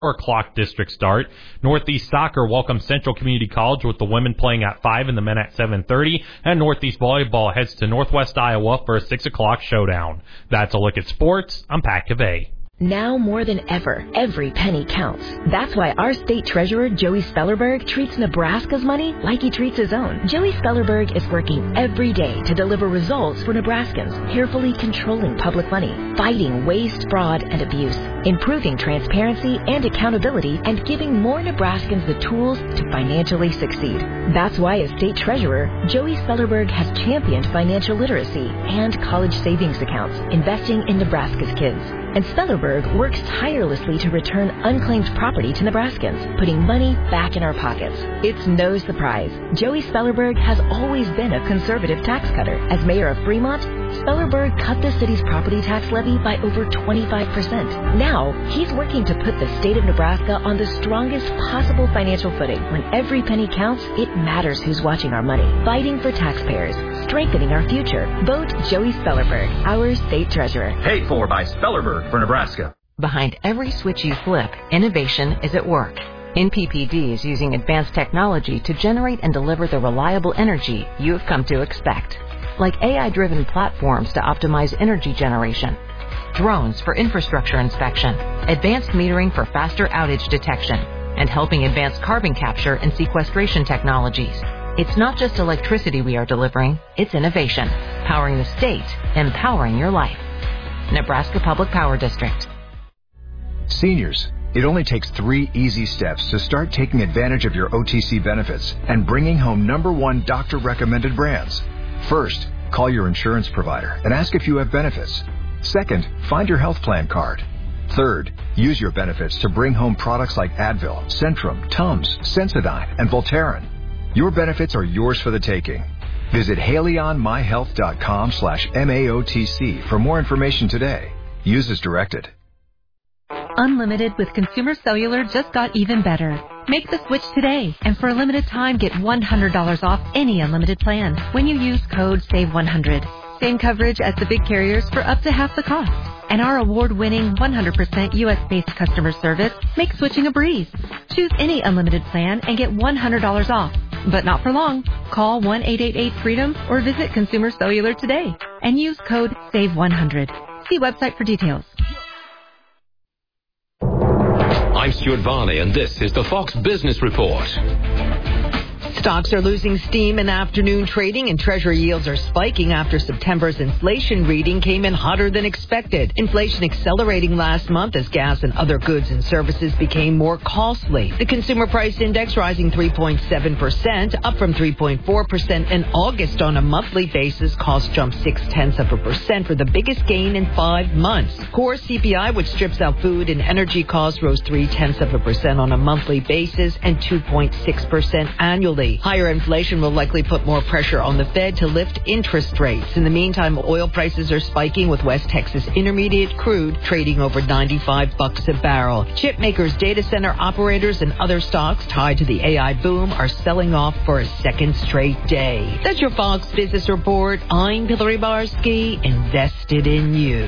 o'clock district start. Northeast Soccer welcomes Central Community College with the women playing at 5 and the men at 7:30. And Northeast Volleyball heads to Northwest Iowa for a 6 o'clock showdown. That's a look at sports. I'm Pat Cavay. Now more than ever, every penny counts. That's why our state treasurer, Joey Spellerberg, treats Nebraska's money like he treats his own. Joey Spellerberg is working every day to deliver results for Nebraskans, carefully controlling public money, fighting waste, fraud, and abuse, improving transparency and accountability, and giving more Nebraskans the tools to financially succeed. That's why as state treasurer, Joey Spellerberg has championed financial literacy and college savings accounts, investing in Nebraska's kids. And Spellerberg works tirelessly to return unclaimed property to Nebraskans, putting money back in our pockets. It's no surprise. Joey Spellerberg has always been a conservative tax cutter. As mayor of Fremont, Spellerberg cut the city's property tax levy by over 25%. Now, he's working to put the state of Nebraska on the strongest possible financial footing. When every penny counts, it matters who's watching our money. Fighting for taxpayers, strengthening our future. Vote Joey Spellerberg, our state treasurer. Paid for by Spellerberg for Nebraska. Behind every switch you flip, innovation is at work. NPPD is using advanced technology to generate and deliver the reliable energy you've come to expect. Like AI-driven platforms to optimize energy generation, drones for infrastructure inspection, advanced metering for faster outage detection, and helping advance carbon capture and sequestration technologies. It's not just electricity we are delivering, it's innovation, powering the state, empowering your life. Nebraska Public Power District. Seniors, it only takes 3 easy steps to start taking advantage of your OTC benefits and bringing home #1 doctor-recommended brands. First, call your insurance provider and ask if you have benefits. Second, find your health plan card. Third, use your benefits to bring home products like Advil, Centrum, Tums, Sensodyne, and Voltaren. Your benefits are yours for the taking. Visit HaleyOnMyHealth.com/MAOTC for more information today. Use as directed. Unlimited with Consumer Cellular just got even better. Make the switch today, and for a limited time, get $100 off any unlimited plan when you use code SAVE100. Same coverage as the big carriers for up to half the cost. And our award-winning 100% U.S.-based customer service makes switching a breeze. Choose any unlimited plan and get $100 off. But not for long. Call 1-888-FREEDOM or visit Consumer Cellular today and use code SAVE100. See website for details. I'm Stuart Varney, and this is the Fox Business Report. Stocks are losing steam in afternoon trading, and Treasury yields are spiking after September's inflation reading came in hotter than expected. Inflation accelerating last month as gas and other goods and services became more costly. The Consumer Price Index rising 3.7%, up from 3.4% in August on a monthly basis. Costs jumped 0.6% for the biggest gain in 5 months. Core CPI, which strips out food and energy costs, rose 0.3% on a monthly basis and 2.6% annually. Higher inflation will likely put more pressure on the Fed to lift interest rates. In the meantime, oil prices are spiking, with West Texas Intermediate crude trading over $95 a barrel. Chip makers, data center operators, and other stocks tied to the AI boom are selling off for a second straight day. That's your Fox Business Report. I'm Hillary Barsky, invested in you.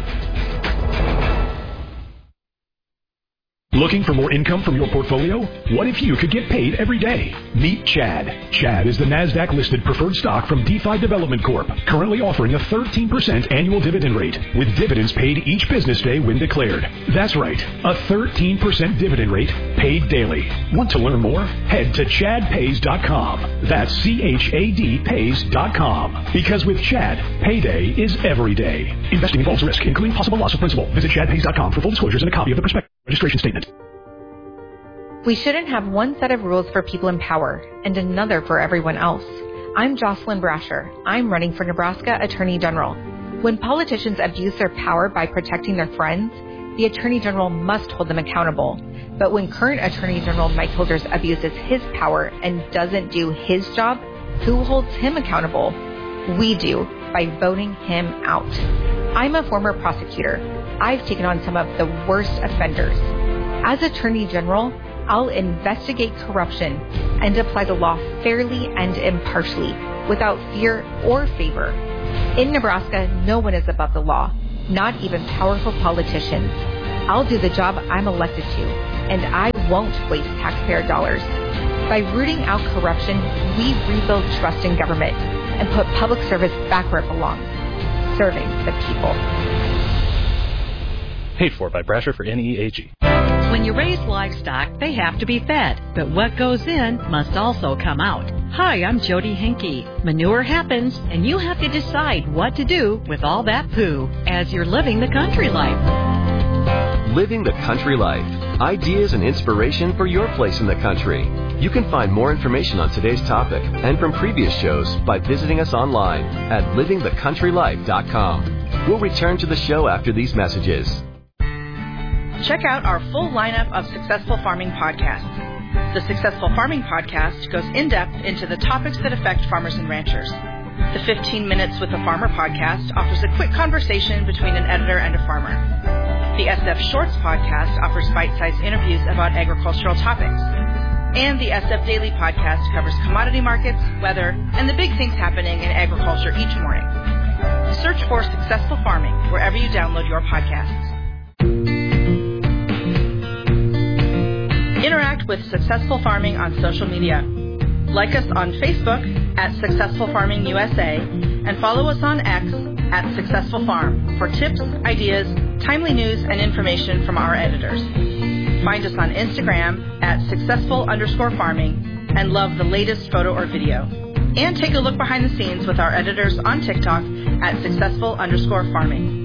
Looking for more income from your portfolio? What if you could get paid every day? Meet Chad. Chad is the NASDAQ-listed preferred stock from DeFi Development Corp., currently offering a 13% annual dividend rate, with dividends paid each business day when declared. That's right, a 13% dividend rate paid daily. Want to learn more? Head to ChadPays.com. That's ChadPays.com. Because with Chad, payday is every day. Investing involves risk, including possible loss of principal. Visit ChadPays.com for full disclosures and a copy of the prospectus registration statement. We shouldn't have one set of rules for people in power and another for everyone else. I'm Jocelyn Brasher. I'm running for Nebraska Attorney General. When politicians abuse their power by protecting their friends, the Attorney General must hold them accountable. But when current Attorney General Mike Holders abuses his power and doesn't do his job, who holds him accountable? We do, by voting him out. I'm a former prosecutor. I've taken on some of the worst offenders. As Attorney General, I'll investigate corruption and apply the law fairly and impartially, without fear or favor. In Nebraska, no one is above the law, not even powerful politicians. I'll do the job I'm elected to, and I won't waste taxpayer dollars. By rooting out corruption, we rebuild trust in government and put public service back where it belongs, serving the people. Paid for by Brasher for NEAG. When you raise livestock, they have to be fed, but what goes in must also come out. Hi, I'm Jody Henke. Manure happens, and you have to decide what to do with all that poo as you're living the country life. Living the Country Life. Ideas and inspiration for your place in the country. You can find more information on today's topic and from previous shows by visiting us online at livingthecountrylife.com. We'll return to the show after these messages. Check out our full lineup of Successful Farming podcasts. The Successful Farming podcast goes in-depth into the topics that affect farmers and ranchers. The 15 Minutes with a Farmer podcast offers a quick conversation between an editor and a farmer. The SF Shorts podcast offers bite-sized interviews about agricultural topics. And the SF Daily podcast covers commodity markets, weather, and the big things happening in agriculture each morning. Search for Successful Farming wherever you download your podcasts. Interact with Successful Farming on social media. Like us on Facebook at Successful Farming USA and follow us on X at Successful Farm for tips, ideas, timely news, and information from our editors. Find us on Instagram at successful_farming and love the latest photo or video. And take a look behind the scenes with our editors on TikTok at successful_farming.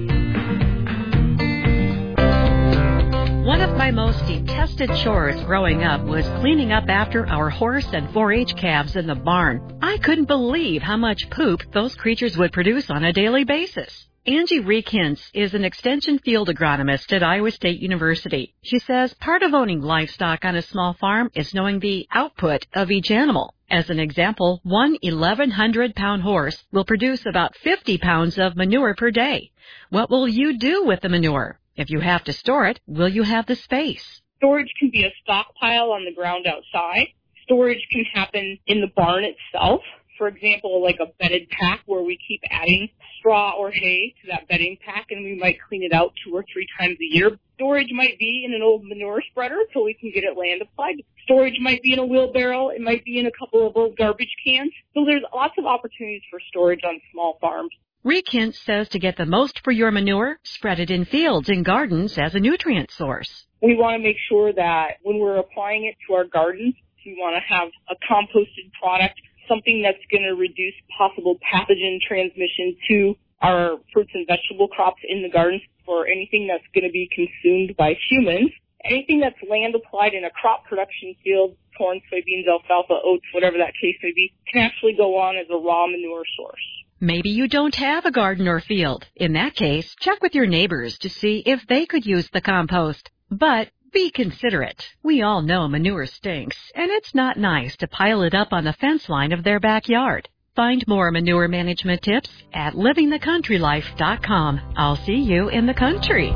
One of my most detested chores growing up was cleaning up after our horse and 4-H calves in the barn. I couldn't believe how much poop those creatures would produce on a daily basis. Angie Reekins is an extension field agronomist at Iowa State University. She says part of owning livestock on a small farm is knowing the output of each animal. As an example, one 1,100-pound horse will produce about 50 pounds of manure per day. What will you do with the manure? If you have to store it, will you have the space? Storage can be a stockpile on the ground outside. Storage can happen in the barn itself. For example, like a bedded pack where we keep adding straw or hay to that bedding pack, and we might clean it out 2 or 3 times a year. Storage might be in an old manure spreader so we can get it land applied. Storage might be in a wheelbarrow. It might be in a couple of old garbage cans. So there's lots of opportunities for storage on small farms. Reekins says to get the most for your manure, spread it in fields and gardens as a nutrient source. We want to make sure that when we're applying it to our gardens, we want to have a composted product, something that's going to reduce possible pathogen transmission to our fruits and vegetable crops in the gardens for anything that's going to be consumed by humans. Anything that's land applied in a crop production field, corn, soybeans, alfalfa, oats, whatever that case may be, can actually go on as a raw manure source. Maybe you don't have a garden or field. In that case, check with your neighbors to see if they could use the compost. But be considerate. We all know manure stinks, and it's not nice to pile it up on the fence line of their backyard. Find more manure management tips at livingthecountrylife.com. I'll see you in the country.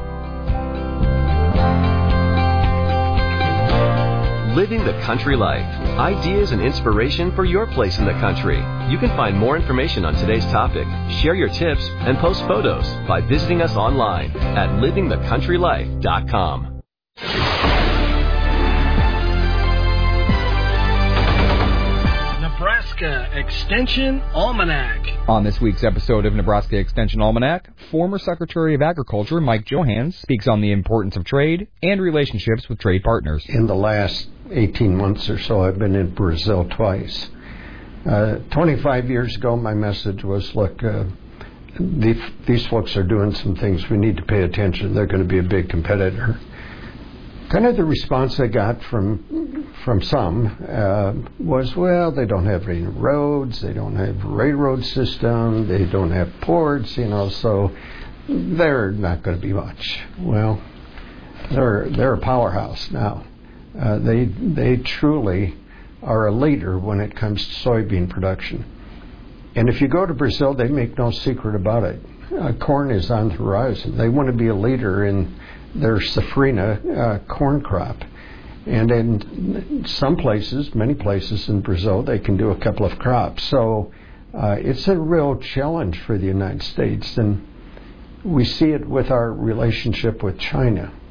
Living the Country Life. Ideas and inspiration for your place in the country. You can find more information on today's topic, share your tips, and post photos by visiting us online at livingthecountrylife.com. Nebraska Extension Almanac. On this week's episode of Nebraska Extension Almanac, former Secretary of Agriculture Mike Johanns speaks on the importance of trade and relationships with trade partners. In the last 18 months or so, I've been in Brazil twice. 25 years ago, my message was, look, these folks are doing some things. We need to pay attention. They're going to be a big competitor. Kind of the response I got from some was, well, they don't have any roads, they don't have a railroad system, they don't have ports, so they're not going to be much. Well, they're a powerhouse now. They truly are a leader when it comes to soybean production. And if you go to Brazil, they make no secret about it. Corn is on the horizon. They want to be a leader in their safrinha corn crop. And in some places, many places in Brazil, they can do a couple of crops. So it's a real challenge for the United States. And we see it with our relationship with China.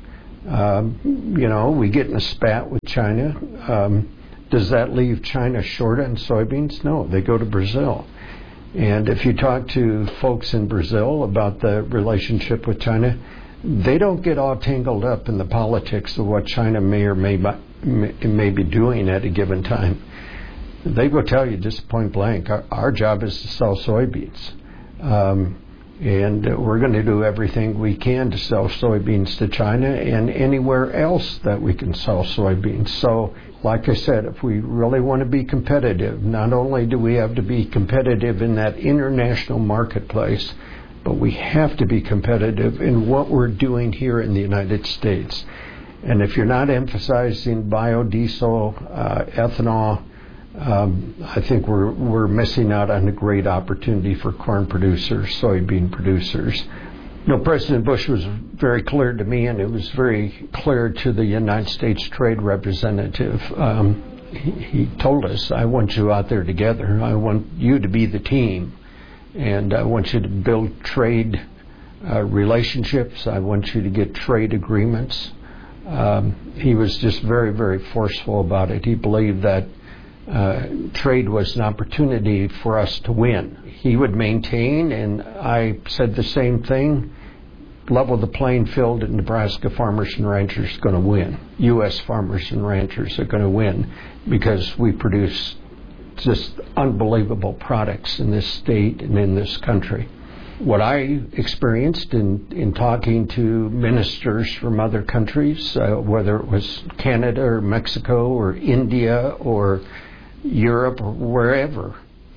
We get in a spat with China. Does that leave China short on soybeans? No, they go to Brazil. And if you talk to folks in Brazil about the relationship with China, they don't get all tangled up in the politics of what China may or may be doing at a given time. They will tell you just point blank, our job is to sell soybeans. And we're going to do everything we can to sell soybeans to China and anywhere else that we can sell soybeans. So, like I said, if we really want to be competitive, not only do we have to be competitive in that international marketplace, but we have to be competitive in what we're doing here in the United States. And if you're not emphasizing biodiesel, ethanol, I think we're missing out on a great opportunity for corn producers, soybean producers. President Bush was very clear to me, and it was very clear to the United States Trade Representative. He told us, I want you out there together. I want you to be the team, and I want you to build trade relationships. I want you to get trade agreements. He was just very, very forceful about it. He believed that trade was an opportunity for us to win. He would maintain, and I said the same thing, level the playing field, and Nebraska farmers and ranchers are going to win. U.S. farmers and ranchers are going to win because we produce just unbelievable products in this state and in this country. What I experienced in talking to ministers from other countries, whether it was Canada or Mexico or India or Europe or wherever,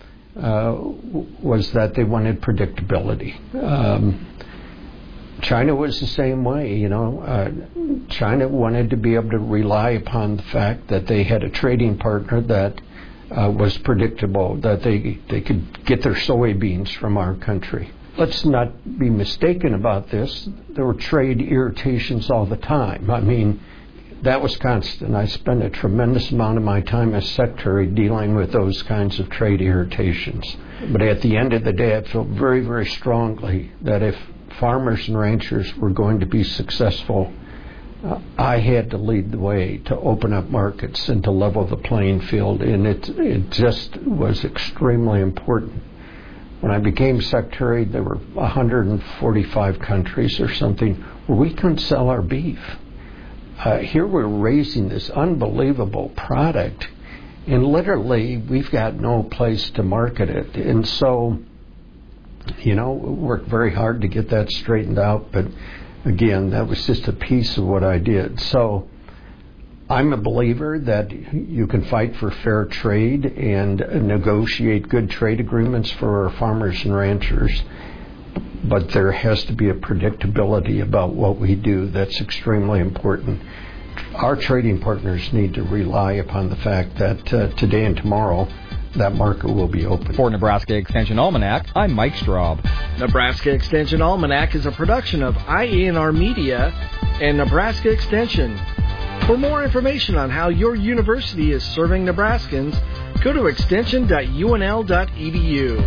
was that they wanted predictability. China was the same way, China wanted to be able to rely upon the fact that they had a trading partner that was predictable, that they could get their soybeans from our country. Let's not be mistaken about this. There were trade irritations all the time. I mean, that was constant. I spent a tremendous amount of my time as secretary dealing with those kinds of trade irritations. But at the end of the day, I felt very, very strongly that if farmers and ranchers were going to be successful, I had to lead the way to open up markets and to level the playing field. And it just was extremely important. When I became secretary, there were 145 countries or something where we couldn't sell our beef. Here we're raising this unbelievable product, and literally we've got no place to market it. And so, we worked very hard to get that straightened out, but again, that was just a piece of what I did. So I'm a believer that you can fight for fair trade and negotiate good trade agreements for our farmers and ranchers, but there has to be a predictability about what we do. That's extremely important. Our trading partners need to rely upon the fact that today and tomorrow that market will be open. For Nebraska Extension Almanac, I'm Mike Straub. Nebraska Extension Almanac is a production of IE&R Media and Nebraska Extension. For more information on how your university is serving Nebraskans, go to extension.unl.edu.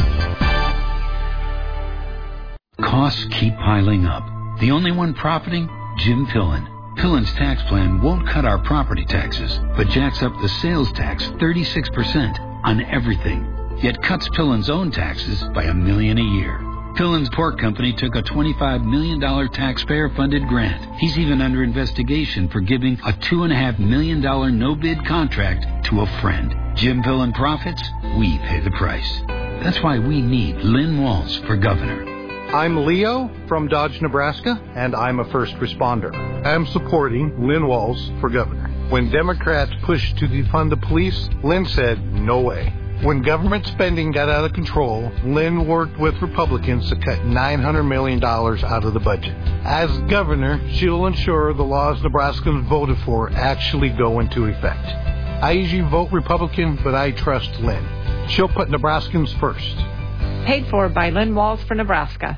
Costs keep piling up. The only one profiting? Jim Pillen. Pillen's tax plan won't cut our property taxes, but jacks up the sales tax 36% on everything, yet cuts Pillen's own taxes by $1 million a year. Pillen's Pork Company took a $25 million taxpayer-funded grant. He's even under investigation for giving a $2.5 million no-bid contract to a friend. Jim Pillen profits, we pay the price. That's why we need Lynn Walls for governor. I'm Leo from Dodge, Nebraska, and I'm a first responder. I'm supporting Lynn Walls for governor. When Democrats pushed to defund the police, Lynn said, no way. When government spending got out of control, Lynn worked with Republicans to cut $900 million out of the budget. As governor, she'll ensure the laws Nebraskans voted for actually go into effect. I usually vote Republican, but I trust Lynn. She'll put Nebraskans first. Paid for by Lynn Walls for Nebraska.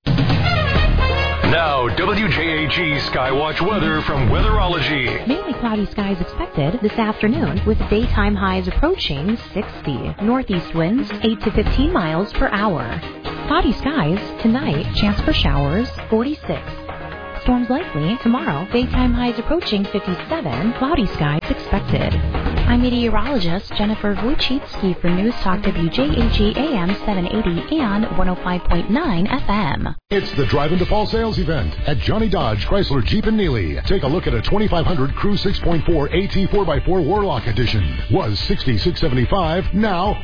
Now, WJAG Skywatch weather from Weatherology. Mainly cloudy skies expected this afternoon with daytime highs approaching 60. Northeast winds 8 to 15 miles per hour. Cloudy skies tonight, chance for showers 46. Storms likely. Tomorrow, daytime highs approaching 57. Cloudy skies expected. I'm meteorologist Jennifer Wojcicki for News Talk WJAG AM 780 and 105.9 FM. It's the Drive into Fall sales event at Johnny Dodge Chrysler Jeep in Neely. Take a look at a 2500 Crew 6.4 AT 4x4 Warlock Edition. Was $66.75, now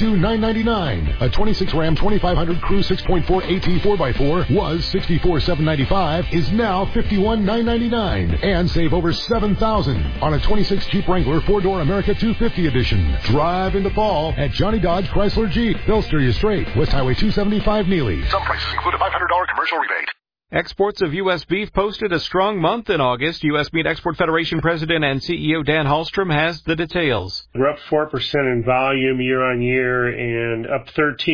$52,999. A 26 Ram 2500 Crew 6.4 AT 4x4 was $64,795, is now $51,999. And save over $7,000 on a 26 Jeep Wrangler 4-door America 250 Edition. Drive into fall at Johnny Dodge Chrysler Jeep. They'll steer you straight. West Highway 275 Neely. Some prices include a $500 commercial rebate. Exports of U.S. beef posted a strong month in August. U.S. Meat Export Federation President and CEO Dan Hallstrom has the details. We're up 4% in volume year on year and up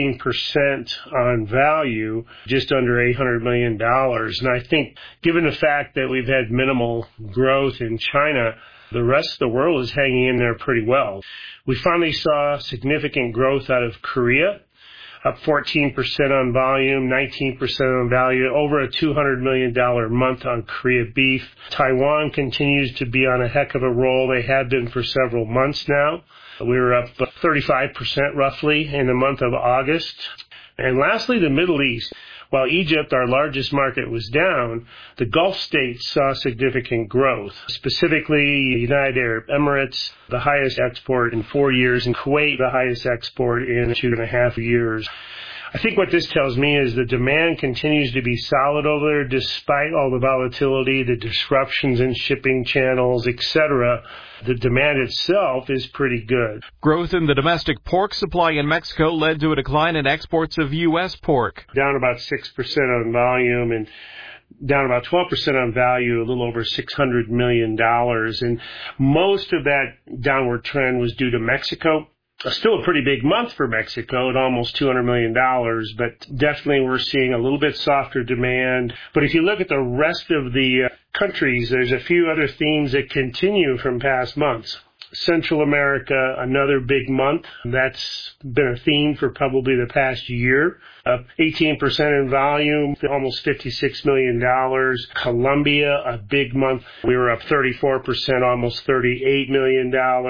13% on value, just under $800 million. And I think given the fact that we've had minimal growth in China, the rest of the world is hanging in there pretty well. We finally saw significant growth out of Korea, up 14% on volume, 19% on value, over a $200 million month on Korea beef. Taiwan continues to be on a heck of a roll. They have been for several months now. We were up 35% roughly in the month of August. And lastly, the Middle East. While Egypt, our largest market, was down, the Gulf states saw significant growth. Specifically, United Arab Emirates, the highest export in 4 years, and Kuwait, the highest export in 2.5 years. I think what this tells me is the demand continues to be solid over there despite all the volatility, the disruptions in shipping channels, etc. The demand itself is pretty good. Growth in the domestic pork supply in Mexico led to a decline in exports of U.S. pork. Down about 6% on volume and down about 12% on value, a little over $600 million. And most of that downward trend was due to Mexico. Still a pretty big month for Mexico at almost $200 million, but definitely we're seeing a little bit softer demand. But if you look at the rest of the countries, there's a few other themes that continue from past months. Central America, another big month. That's been a theme for probably the past year. Up 18% in volume, almost $56 million. Colombia, a big month. We were up 34%, almost $38 million.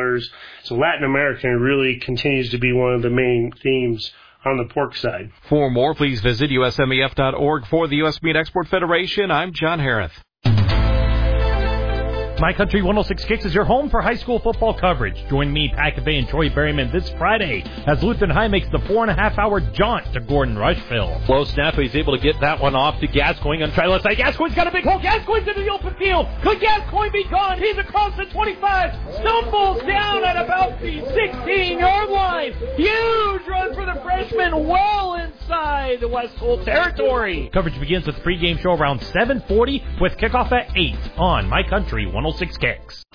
So Latin America really continues to be one of the main themes on the pork side. For more, please visit usmef.org. For the U.S. Meat Export Federation, I'm John Harris. My Country 106 Kicks is your home for high school football coverage. Join me, Pat Cavay, and Troy Berryman this Friday as Lutheran High makes the 4.5-hour jaunt to Gordon Rushville. Low snap, he's able to get that one off to Gascoigne. Going to try left side. Gascoigne's got a big hole. Gascoigne's into the open field. Could Gascoigne be gone? He's across the 25. Stumbles down at about the 16-yard line. Huge run for the freshman, well inside the West Hole territory. Coverage begins with the pregame show around 7:40 with kickoff at 8 on My Country 106 Kicks.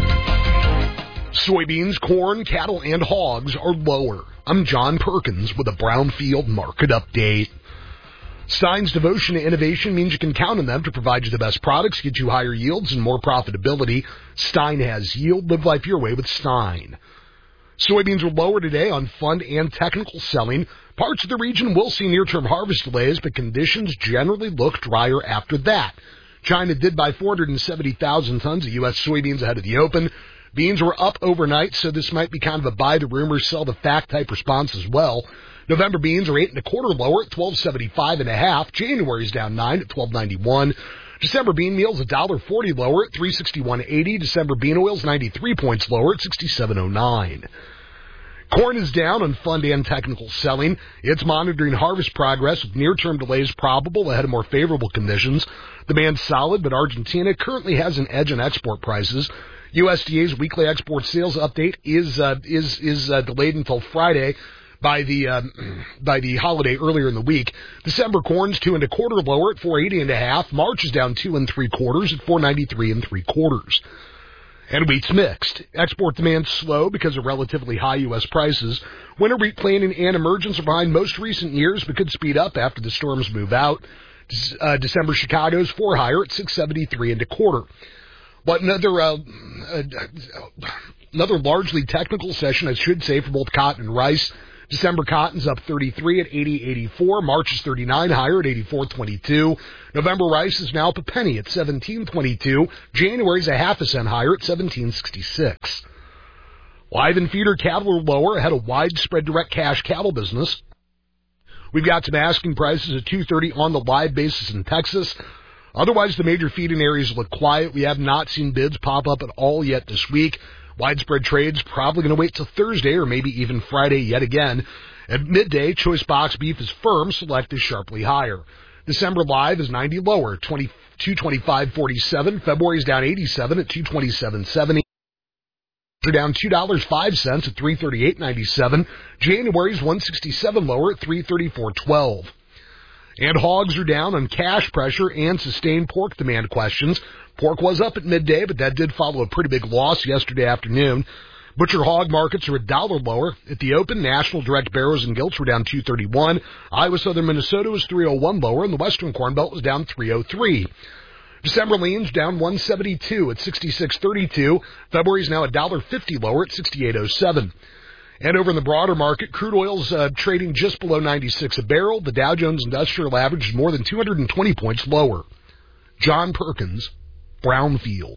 Soybeans, corn, cattle, and hogs are lower. I'm John Perkins with a Brownfield Market Update. Stein's devotion to innovation means you can count on them to provide you the best products, get you higher yields and more profitability. Stein has yield. Live life your way with Stein. Soybeans were lower today on fund and technical selling. Parts of the region will see near-term harvest delays, but conditions generally look drier after that. China did buy 470,000 tons of U.S. soybeans ahead of the open. Beans were up overnight, so this might be kind of a buy the rumor, sell the fact type response as well. November beans are 8 1/4 lower at $12.75.5. January's down 9 at $12.91. December bean meal's $1.40 lower at $3.61.80. December bean oil's 93 points lower at $67.09. Corn is down on fund and technical selling. It's monitoring harvest progress with near-term delays probable ahead of more favorable conditions. Demand's solid, but Argentina currently has an edge on export prices. USDA's weekly export sales update is delayed until Friday by the holiday earlier in the week. December corn's 2 1/4 lower at $4.80.5. March is down 2 3/4 at $4.93 3/4. And wheat's mixed. Export demand's slow because of relatively high U.S. prices. Winter wheat planting and emergence are behind most recent years, but could speed up after the storms move out. December Chicago's 4 higher at $6.73 1/4. But another largely technical session, I should say, for both cotton and rice. December cotton's up 33 at 80.84. March is 39 higher at 84.22. November rice is now up a penny at 17.22. January's a half a cent higher at 17.66. Live and feeder cattle are lower ahead of widespread direct cash cattle business. We've got some asking prices at $2.30 on the live basis in Texas. Otherwise, the major feeding areas look quiet. We have not seen bids pop up at all yet this week. Widespread trades probably going to wait till Thursday or maybe even Friday yet again. At midday, choice box beef is firm, select is sharply higher. December live is 90 lower, 225.47. February's down 87 at 227.70. They're down $2.05 at 338.97. January's 167 lower at 334.12. And hogs are down on cash pressure and sustained pork demand questions. Pork was up at midday, but that did follow a pretty big loss yesterday afternoon. Butcher hog markets are $1 lower. At the open, national direct barrows and gilts were down $2.31. Iowa Southern Minnesota was $3.01 lower, and the Western Corn Belt was down $3.03. December leans down $1.72 at 66.32. February's now $1.50 lower at 68.07. And over in the broader market, crude oil's trading just below 96 a barrel. The Dow Jones Industrial Average is more than 220 points lower. John Perkins, Brownfield.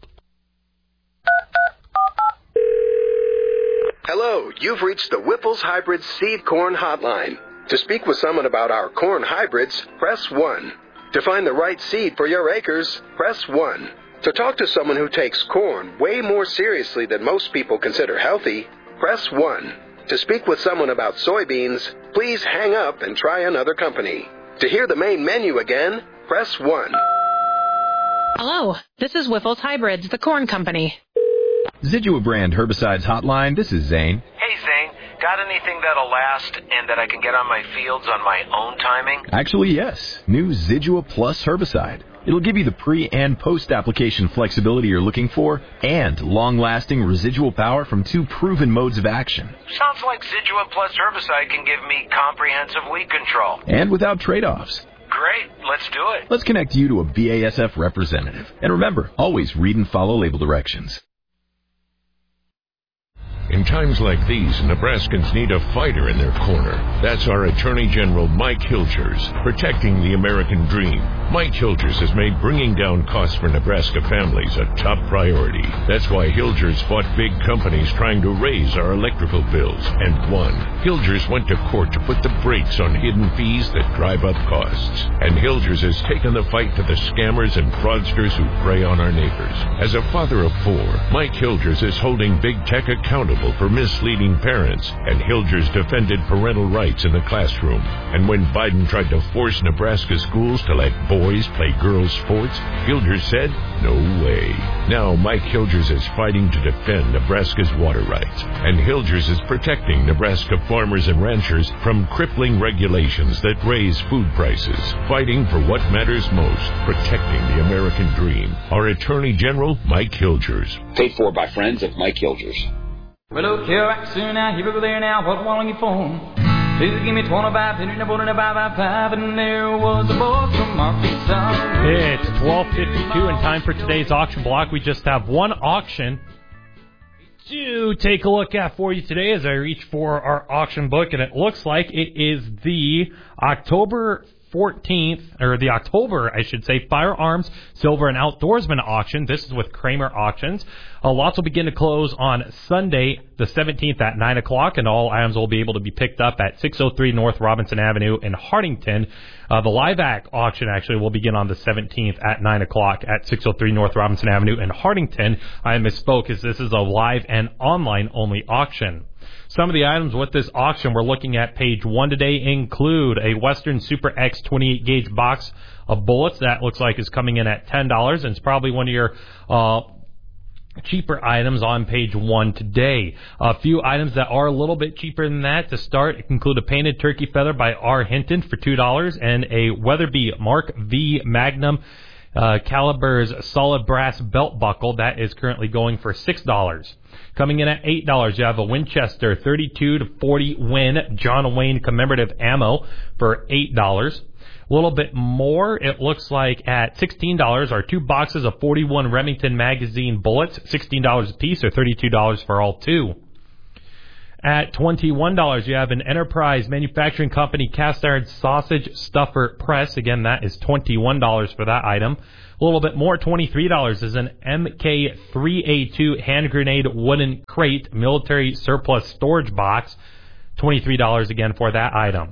Hello, you've reached the Whipple's Hybrid Seed Corn Hotline. To speak with someone about our corn hybrids, press 1. To find the right seed for your acres, press 1. To talk to someone who takes corn way more seriously than most people consider healthy, press 1. To speak with someone about soybeans, please hang up and try another company. To hear the main menu again, press 1. Hello, this is Whipple's Hybrids, the corn company. Zidua brand herbicides hotline, this is Zane. Hey Zane, got anything that'll last and that I can get on my fields on my own timing? Actually, yes. New Zidua Plus herbicide. It'll give you the pre- and post-application flexibility you're looking for and long-lasting residual power from 2 proven modes of action. Sounds like Zidua Plus herbicide can give me comprehensive weed control. And without trade-offs. Great, let's do it. Let's connect you to a BASF representative. And remember, always read and follow label directions. In times like these, Nebraskans need a fighter in their corner. That's our Attorney General Mike Hilgers, protecting the American dream. Mike Hilgers has made bringing down costs for Nebraska families a top priority. That's why Hilgers fought big companies trying to raise our electrical bills and won. Hilgers went to court to put the brakes on hidden fees that drive up costs. And Hilgers has taken the fight to the scammers and fraudsters who prey on our neighbors. As a father of 4, Mike Hilgers is holding big tech accountable for misleading parents, and Hilgers defended parental rights in the classroom. And when Biden tried to force Nebraska schools to let boys play girls' sports, Hilgers said, no way. Now Mike Hilgers is fighting to defend Nebraska's water rights, and Hilgers is protecting Nebraska farmers and ranchers from crippling regulations that raise food prices, fighting for what matters most, protecting the American dream. Our Attorney General, Mike Hilgers. Paid for by friends of Mike Hilgers. Well, look here, right soon now, here we go there now, what one on your phone? Please give me 25, and there was a boy from Arkansas. It's 12:52 and time for today's auction block. We just have one auction to take a look at for you today as I reach for our auction book, and it looks like it is the October 14th, or the October, I should say, Firearms, Silver, and Outdoorsman auction. This is with Kramer Auctions. Lots will begin to close on Sunday, the 17th at 9 o'clock, and all items will be able to be picked up at 603 North Robinson Avenue in Hartington. The live act auction actually will begin on the 17th at 9 o'clock at 603 North Robinson Avenue in Hartington. I misspoke, as this is a live and online only auction. Some of the items with this auction we're looking at page 1 today include a Western Super X 28 gauge box of bullets that looks like is coming in at $10, and it's probably one of your cheaper items on page 1 today. A few items that are a little bit cheaper than that to start include a painted turkey feather by R. Hinton for $2 and a Weatherby Mark V Magnum Caliber's solid brass belt buckle that is currently going for $6. Coming in at $8, you have a Winchester 32-40 Win John Wayne commemorative ammo for $8. A little bit more, it looks like at $16 are 2 boxes of 41 Remington magazine bullets, $16 a piece or $32 for all 2. At $21, you have an Enterprise Manufacturing Company cast iron sausage stuffer press. Again, that is $21 for that item. A little bit more, $23 is an MK3A2 hand grenade wooden crate military surplus storage box. $23 again for that item.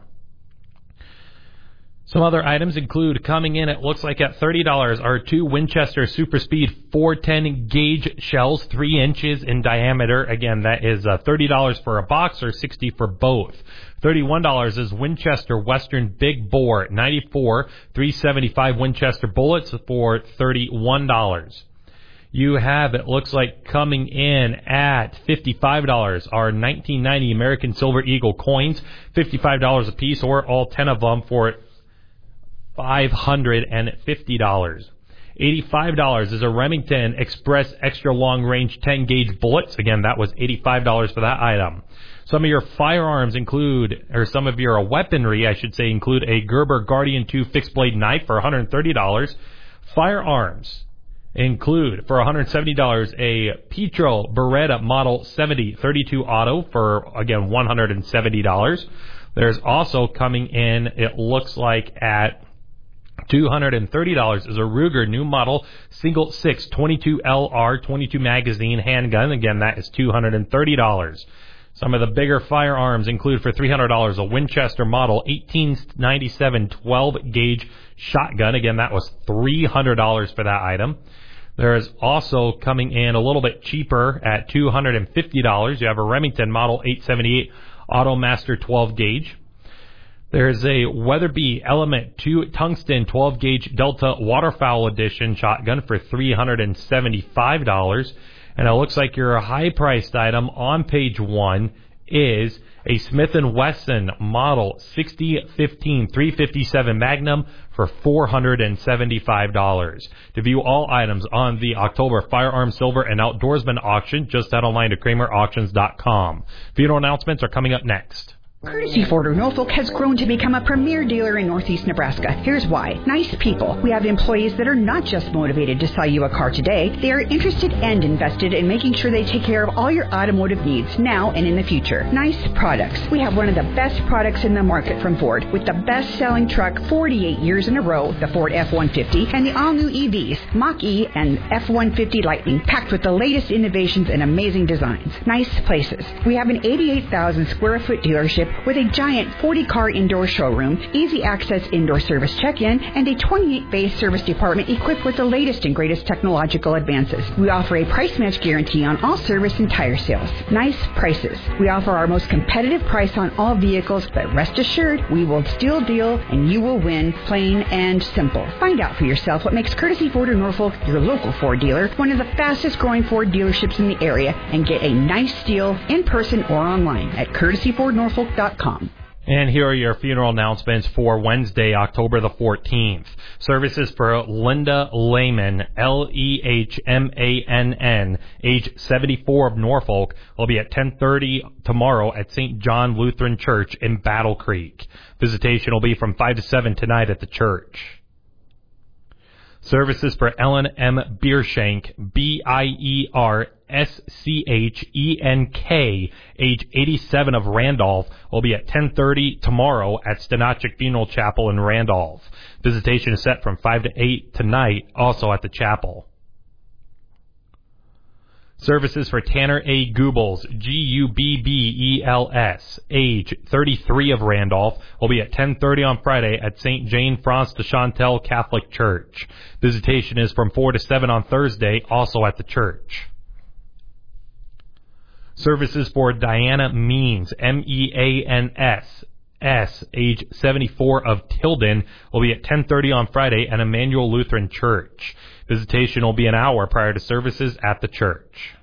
Some other items include, coming in, it looks like at $30, are 2 Winchester Super Speed 410 gauge shells, 3 inches in diameter. Again, that is $30 for a box or $60 for both. $31 is Winchester Western Big Bore 94 .375 Winchester bullets for $31. You have, it looks like, coming in at $55 are 1990 American Silver Eagle coins, $55 a piece, or all 10 of them for $550. $85 is a Remington Express Extra Long Range 10 gauge bullets. Again, that was $85 for that item. Some of your firearms include, or some of your weaponry, I should say, include a Gerber Guardian 2 fixed blade knife for $130. Firearms include, for $170, a Petro Beretta Model 70 32 Auto for, again, $170. There's also coming in, it looks like, at $230 is a Ruger new model single 6 22 LR 22 magazine handgun. Again, that is $230. Some of the bigger firearms include, for $300, a Winchester model 1897 12 gauge shotgun. Again, that was $300 for that item. There is also, coming in a little bit cheaper at $250, you have a Remington model 878 Automaster 12 gauge. There's a Weatherby Element 2 Tungsten 12 gauge Delta Waterfowl Edition shotgun for $375. And it looks like your high-priced item on page 1 is a Smith & Wesson Model 6015 357 Magnum for $475. To view all items on the October Firearm, Silver, and Outdoorsman auction, just head online to KramerAuctions.com. Funeral announcements are coming up next. Courtesy Ford of Norfolk has grown to become a premier dealer in Northeast Nebraska. Here's why. Nice people. We have employees that are not just motivated to sell you a car today. They are interested and invested in making sure they take care of all your automotive needs now and in the future. Nice products. We have one of the best products in the market from Ford, with the best-selling truck 48 years in a row, the Ford F-150, and the all-new EVs, Mach-E and F-150 Lightning, packed with the latest innovations and amazing designs. Nice places. We have an 88,000 square foot dealership with a giant 40-car indoor showroom, easy access indoor service check-in, and a 28-bay service department equipped with the latest and greatest technological advances. We offer a price match guarantee on all service and tire sales. Nice prices. We offer our most competitive price on all vehicles, but rest assured, we will still deal and you will win, plain and simple. Find out for yourself what makes Courtesy Ford of Norfolk your local Ford dealer, one of the fastest growing Ford dealerships in the area, and get a nice deal in person or online at courtesyfordnorfolk.com. And here are your funeral announcements for Wednesday, October the 14th. Services for Linda Lehman, Lehmann, age 74 of Norfolk, will be at 10:30 tomorrow at St. John Lutheran Church in Battle Creek. Visitation will be from 5 to 7 tonight at the church. Services for Ellen M. Biershank, Bierschenk, age 87 of Randolph, will be at 10:30 tomorrow at Stenachik Funeral Chapel in Randolph. Visitation is set from 5 to 8 tonight, also at the chapel. Services for Tanner A. Gubbels, Gubbels, age 33 of Randolph, will be at 10:30 on Friday at St. Jane France de Chantal Catholic Church. Visitation is from 4 to 7 on Thursday, also at the church. Services for Diana Means, Means, age 74 of Tilden, will be at 10:30 on Friday at Emmanuel Lutheran Church. Visitation will be an hour prior to services at the church.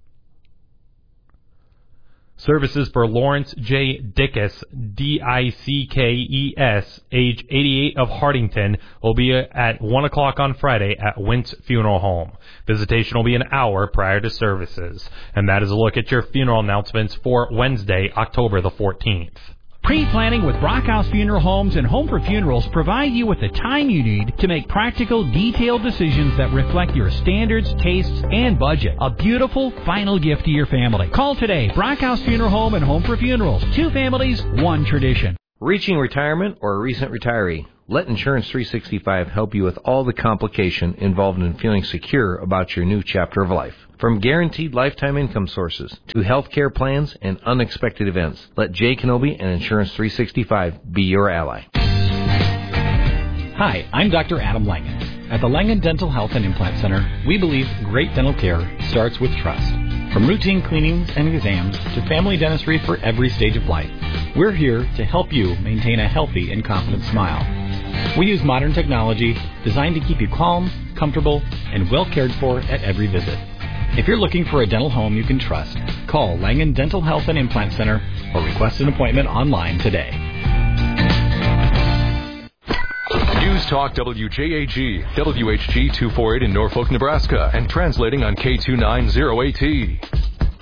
Services for Lawrence J. Dickus, Dickes, age 88 of Hardington, will be at 1 o'clock on Friday at Wentz Funeral Home. Visitation will be an hour prior to services. And that is a look at your funeral announcements for Wednesday, October the 14th. Pre-planning with Brockhouse Funeral Homes and Home for Funerals provide you with the time you need to make practical, detailed decisions that reflect your standards, tastes, and budget. A beautiful final gift to your family. Call today. Brockhouse Funeral Home and Home for Funerals. 2 families, 1 tradition. Reaching retirement or a recent retiree? Let Insurance 365 help you with all the complication involved in feeling secure about your new chapter of life. From guaranteed lifetime income sources to health care plans and unexpected events, let Jay Kenobi and Insurance 365 be your ally. Hi, I'm Dr. Adam Langen. At the Langen Dental Health and Implant Center, we believe great dental care starts with trust. From routine cleanings and exams to family dentistry for every stage of life, we're here to help you maintain a healthy and confident smile. We use modern technology designed to keep you calm, comfortable, and well cared for at every visit. If you're looking for a dental home you can trust, call Langen Dental Health and Implant Center or request an appointment online today. News Talk WJAG, WHG 248 in Norfolk, Nebraska, and translating on K290AT.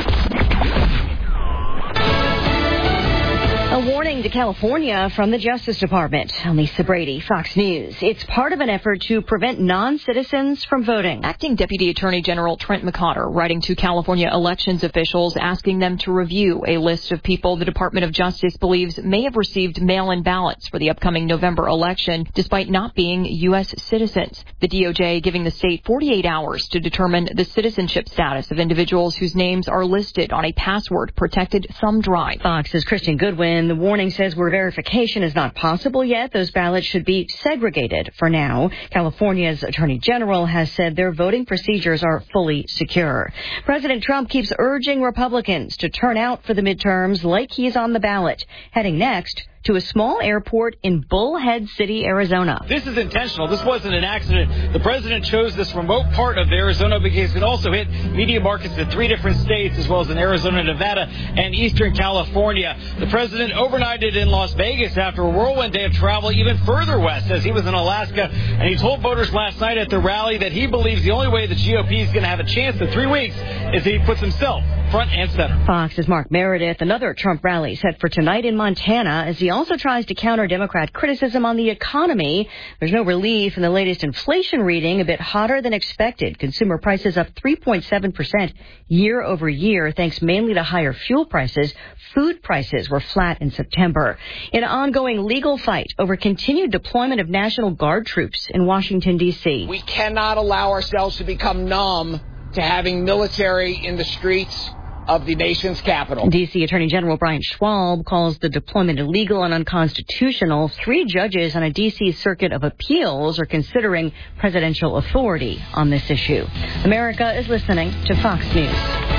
A warning to California from the Justice Department. I'm Lisa Brady, Fox News. It's part of an effort to prevent non-citizens from voting. Acting Deputy Attorney General Trent McCotter writing to California elections officials asking them to review a list of people the Department of Justice believes may have received mail-in ballots for the upcoming November election despite not being U.S. citizens. The DOJ giving the state 48 hours to determine the citizenship status of individuals whose names are listed on a password-protected thumb drive. Fox's Kristen Goodwin. The warning says where verification is not possible yet, those ballots should be segregated for now. California's Attorney General has said their voting procedures are fully secure. President Trump keeps urging Republicans to turn out for the midterms like he's on the ballot. Heading next to a small airport in Bullhead City, Arizona. This is intentional. This wasn't an accident. The president chose this remote part of Arizona because it also hit media markets in 3 different states, as well as in Arizona, Nevada, and Eastern California. The president overnighted in Las Vegas after a whirlwind day of travel even further west, as he was in Alaska, and he told voters last night at the rally that he believes the only way the GOP is going to have a chance in 3 weeks is if he puts himself front and center. Fox's Mark Meredith. Another Trump rally set for tonight in Montana as he also tries to counter Democrat criticism on the economy. There's no relief in the latest inflation reading, a bit hotter than expected. Consumer prices up 3.7% year over year, thanks mainly to higher fuel prices. Food prices were flat in September. In an ongoing legal fight over continued deployment of National Guard troops in Washington, D.C. We cannot allow ourselves to become numb to having military in the streets of the nation's capital. D.C. Attorney General Brian Schwab calls the deployment illegal and unconstitutional. 3 judges on a D.C. Circuit of Appeals are considering presidential authority on this issue. America is listening to Fox News.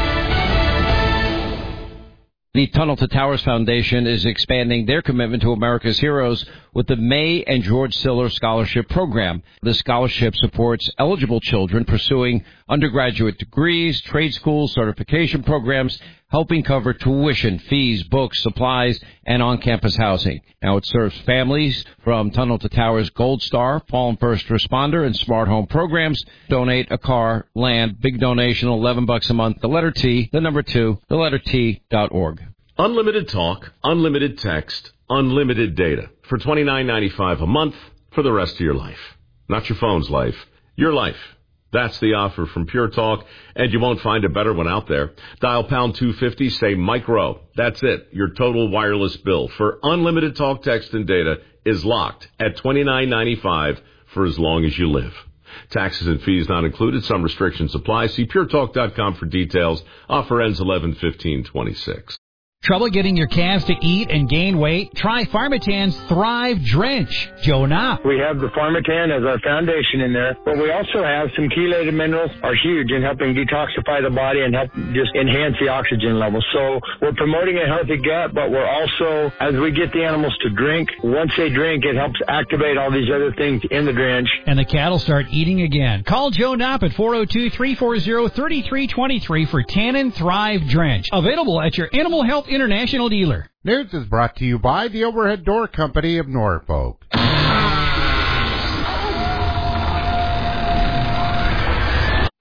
The Tunnel to Towers Foundation is expanding their commitment to America's heroes with the May and George Siller Scholarship Program. The scholarship supports eligible children pursuing undergraduate degrees, trade schools, certification programs, helping cover tuition, fees, books, supplies, and on-campus housing. Now it serves families from Tunnel to Towers Gold Star, Fallen First Responder, and Smart Home programs. Donate a car, land, big donation, $11 a month. The letter T, the number 2, the letter T.org. Unlimited talk, unlimited text, unlimited data for $29.95 a month for the rest of your life. Not your phone's life, your life. That's the offer from Pure Talk, and you won't find a better one out there. Dial pound 250, say micro. That's it. Your total wireless bill for unlimited talk, text, and data is locked at $29.95 for as long as you live. Taxes and fees not included. Some restrictions apply. See puretalk.com for details. Offer ends 11/15/26. Trouble getting your calves to eat and gain weight? Try Pharmatan's Thrive Drench. Joe Knopp. We have the Pharmatan as our foundation in there, but we also have some chelated minerals are huge in helping detoxify the body and help just enhance the oxygen levels. So we're promoting a healthy gut, but we're also, as we get the animals to drink, once they drink, it helps activate all these other things in the drench. And the cattle start eating again. Call Joe Knopp at 402-340-3323 for Tannin Thrive Drench. Available at your Animal Health International dealer. News is brought to you by the Overhead Door Company of Norfolk.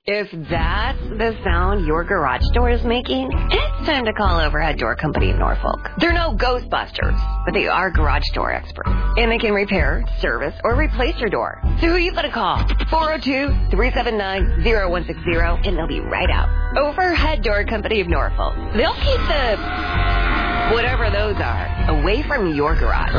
If that's the sound your garage door is making, it's time to call Overhead Door Company of Norfolk. They're no Ghostbusters, but they are garage door experts. And they can repair, service, or replace your door. So who you gonna call? 402-379-0160, and they'll be right out. Overhead Door Company of Norfolk. They'll keep the whatever those are away from your garage.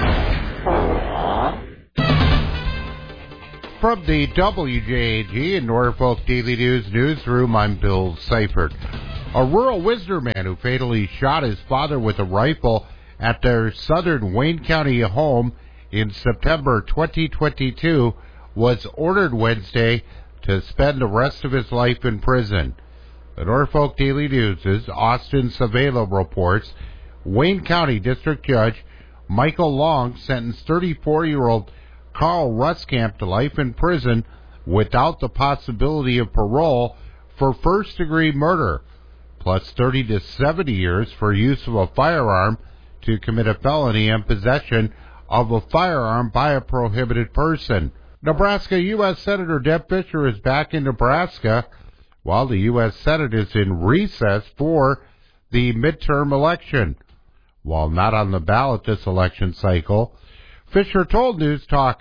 From the WJAG and Norfolk Daily News newsroom, I'm Bill Seifert. A rural Wisner man who fatally shot his father with a rifle at their southern Wayne County home in September 2022 was ordered Wednesday to spend the rest of his life in prison. The Norfolk Daily News' Austin Savela reports Wayne County District Judge Michael Long sentenced 34-year-old Carl Ruskamp to life in prison without the possibility of parole for first-degree murder, plus 30 to 70 years for use of a firearm to commit a felony and possession of a firearm by a prohibited person. Nebraska U.S. Senator Deb Fischer is back in Nebraska while the U.S. Senate is in recess for the midterm election. While not on the ballot this election cycle, Fischer told News Talk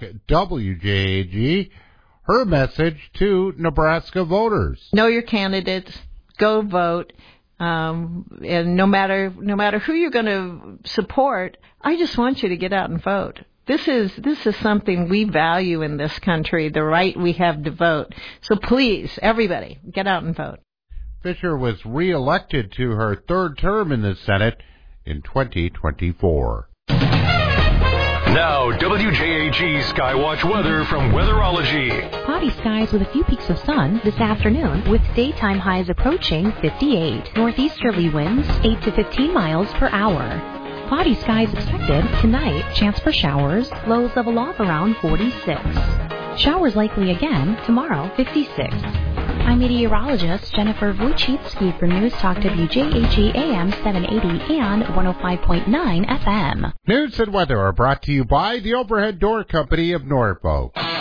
WJAG her message to Nebraska voters. Know your candidates, go vote, and no matter who you're going to support, I just want you to get out and vote. This is something we value in this country, the right we have to vote. So please, everybody, get out and vote. Fischer was reelected to her third term in the Senate in 2024. Now, WJAG Skywatch weather from Weatherology. Cloudy skies with a few peaks of sun this afternoon, with daytime highs approaching 58. Northeasterly winds 8 to 15 miles per hour. Cloudy skies expected tonight. Chance for showers. Lows level off around 46. Showers likely again tomorrow, 56. I'm meteorologist Jennifer Wojcicki for News Talk WJAG AM 780 and 105.9 FM. News and weather are brought to you by the Overhead Door Company of Norfolk.